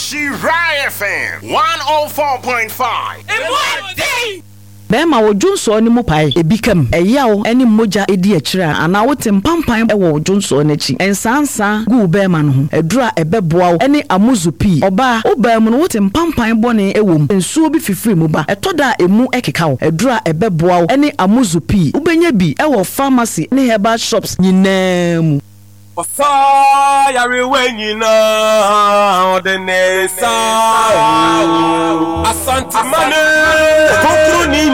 Shirai FM 104.5. Bema wo Junso ni mu pai ebikam eyawo eni moja edi akira ana wote mpampan ewo Junso n'echi ensansa gu bema no ho edura ebeboa eni amuzupi oba obam no wote mpampan bone ewom ensuo bi fifiri mu ba etoda emu ekeka edura ebeboa eni amuzupi ubenya bi ewo pharmacy ne herbal shops nyinam Osa yari wenyina odenesa Asante mane